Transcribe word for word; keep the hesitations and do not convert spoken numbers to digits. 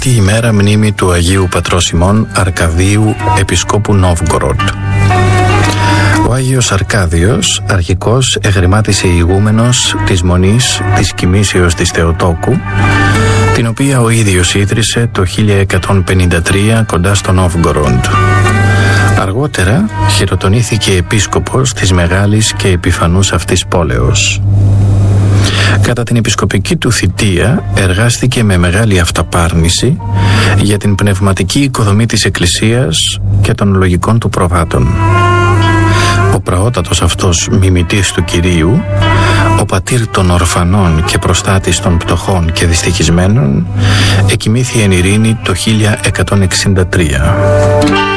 αυτή η μέρα μνήμη του Αγίου Πατρός ημών Αρκαδίου Επισκόπου Νόβγκοροντ. Ο Άγιος Αρκάδιος, αρχικώς εγρημάτισε ηγούμενος της Μονής της Κοιμήσεως της Θεοτόκου, την οποία ο ίδιος ίδρυσε το χίλια εκατόν πενήντα τρία κοντά στο Νόβγκοροντ. Αργότερα χειροτονήθηκε επίσκοπος της μεγάλης και επιφανούς αυτής πόλεως. Κατά την επισκοπική του θητεία εργάστηκε με μεγάλη αυταπάρνηση για την πνευματική οικοδομή της Εκκλησίας και των λογικών του προβάτων. Ο πραότατος αυτός μιμητής του Κυρίου, ο πατήρ των ορφανών και προστάτης των πτωχών και δυστυχισμένων, εκοιμήθη εν ειρήνη το χίλια εκατόν εξήντα τρία.